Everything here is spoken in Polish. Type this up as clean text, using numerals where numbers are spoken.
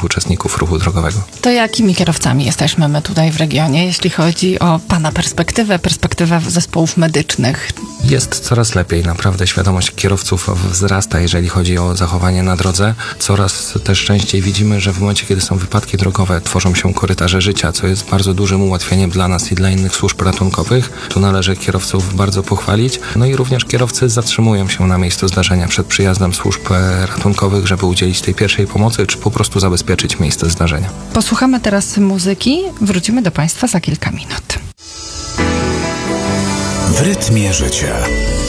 uczestników ruchu drogowego. To jakimi kierowcami jesteśmy my tutaj w regionie, jeśli chodzi o Pana perspektywę zespołów medycznych? Jest coraz lepiej. Naprawdę świadomość kierowców wzrasta, jeżeli chodzi o zachowanie na drodze. Coraz też częściej widzimy, że w momencie, kiedy są wypadki drogowe, tworzą się korytarze życia, co jest bardzo dużym ułatwieniem dla nas i dla innych służb ratunkowych. Tu należy kierowców bardzo pochwalić. No i również kierowcy zatrzymują się na miejscu zdarzenia przed przyjazdem służb ratunkowych, żeby udzielić tej pierwszej pomocy, czy po prostu zabezpieczyć miejsce zdarzenia. Posłuchamy teraz muzyki. Wrócimy do Państwa za kilka minut. W rytmie życia.